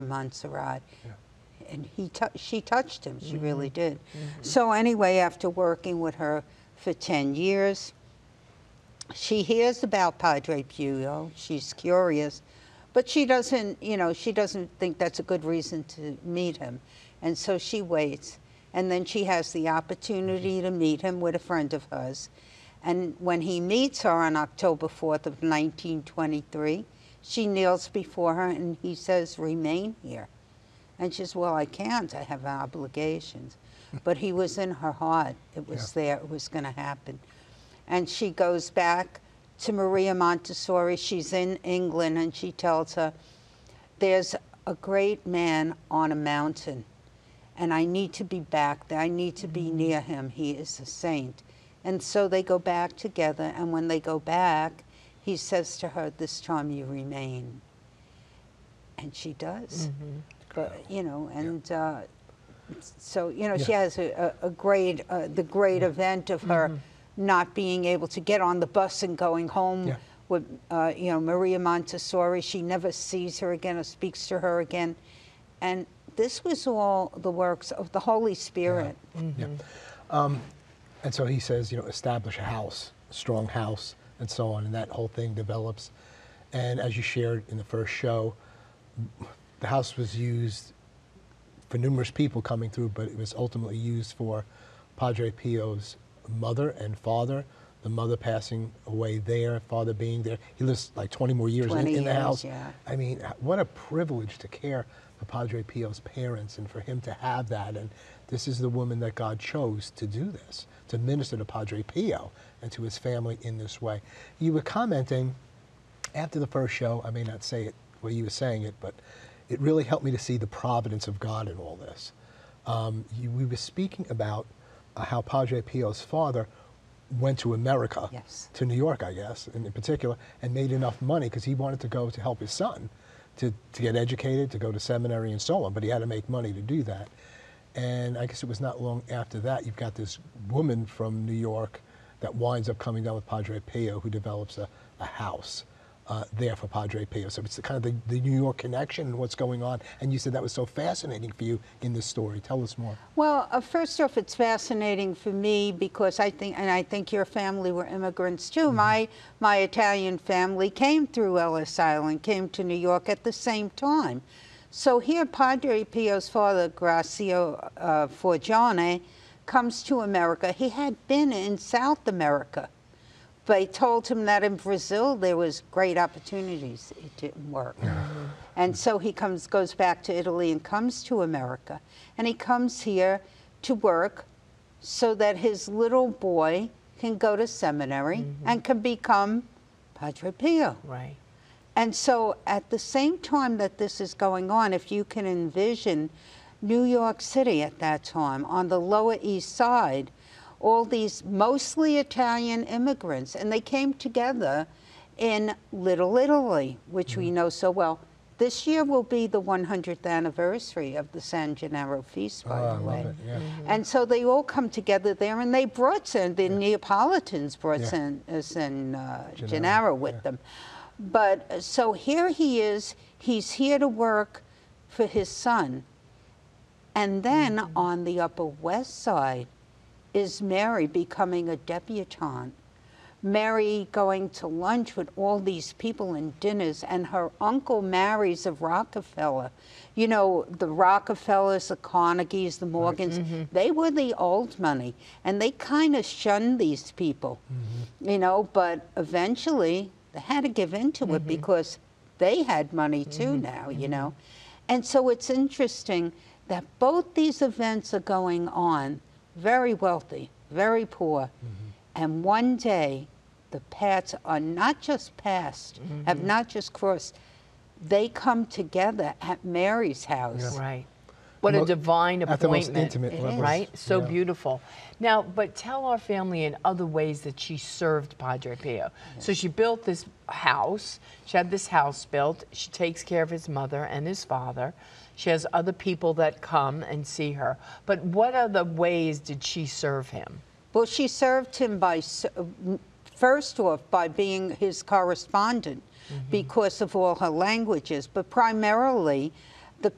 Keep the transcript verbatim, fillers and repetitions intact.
Montserrat. Yeah. And he tou she touched him, she Mm-hmm. really did. Mm-hmm. So anyway, after working with her for ten years, she hears about Padre Pio. She's curious, but she doesn't, you know, she doesn't think that's a good reason to meet him. And so she waits. And then she has the opportunity to meet him with a friend of hers. And when he meets her on October fourth of nineteen twenty-three, she kneels before her and he says, "Remain here." And she says, "Well, I can't, I have obligations." But he was in her heart. It was Yeah. there, it was gonna happen. And she goes back to Maria Montessori. She's in England, and she tells her, "There's a great man on a mountain, and I need to be back there. I need to be near him. He is a saint." And so they go back together, and when they go back, he says to her, "This time you remain." And she does. Mm-hmm. But, you know, and uh, so, you know, Yeah. she has a, a, a great, uh, the great event of her Mm-hmm. not being able to get on the bus and going home Yeah. with, uh, you know, Maria Montessori. She never sees her again or speaks to her again. And this was all the works of the Holy Spirit. Yeah. Um, and so he says, you know, establish a house, a strong house, and so on, and that whole thing develops. And as you shared in the first show, the house was used for numerous people coming through, but it was ultimately used for Padre Pio's mother and father, the mother passing away there, father being there. He lives like twenty more years in, twenty in the years, house. yeah. I mean, what a privilege to care for Padre Pio's parents and for him to have that. And this is the woman that God chose to do this, to minister to Padre Pio and to his family in this way. You were commenting after the first show, I may not say it the way you were saying it, but it really helped me to see the providence of God in all this. Um, you, we were speaking about uh, how Padre Pio's father went to America, Yes. to New York, I guess, in, in particular, and made enough money because he wanted to go to help his son, to, to get educated, to go to seminary and so on, but he had to make money to do that. And I guess it was not long after that, you've got this woman from New York that winds up coming down with Padre Pio, who develops a, a house uh, there for Padre Pio. So it's the, kind of the, the New York connection and what's going on. And you said that was so fascinating for you in this story. Tell us more. Well, uh, first off, it's fascinating for me because I think, and I think your family were immigrants too. Mm-hmm. My my Italian family came through Ellis Island, came to New York at the same time. So here, Padre Pio's father, Gracio uh, Forgione, comes to America. He had been in South America. They told him that in Brazil there was great opportunities. It didn't work. Mm-hmm. And so he comes, goes back to Italy and comes to America. And he comes here to work so that his little boy can go to seminary mm-hmm. and can become Padre Pio. Right. And so at the same time that this is going on, if you can envision New York City at that time, on the Lower East Side, all these mostly Italian immigrants, and they came together in Little Italy, which mm-hmm. we know so well. This year will be the one hundredth anniversary of the San Gennaro feast, by Oh, the I way. love it, yeah. Mm-hmm. And so they all come together there, and they brought San, the yeah. Neapolitans brought Yeah. San, uh, San uh, Gennaro, Gennaro with yeah. them. But uh, so here he is, he's here to work for his son. And then mm-hmm. on the Upper West Side is Mary becoming a debutante. Mary going to lunch with all these people and dinners, and her uncle marries a Rockefeller. You know, the Rockefellers, the Carnegies, the Morgans, mm-hmm. they were the old money, and they kind of shunned these people, mm-hmm. you know, but eventually they had to give in to mm-hmm. it because they had money too mm-hmm. now, you know. And so it's interesting that both these events are going on, very wealthy, very poor, mm-hmm. and one day the paths are not just passed, mm-hmm. have not just crossed, they come together at Mary's house. Yeah. Right. What a divine At the most appointment, intimate levels. right? So Yeah. beautiful. Now, but tell our family in other ways that she served Padre Pio. Yeah. So she built this house. She had this house built. She takes care of his mother and his father. She has other people that come and see her. But what other ways did she serve him? Well, she served him by, first off, by being his correspondent mm-hmm. because of all her languages, but primarily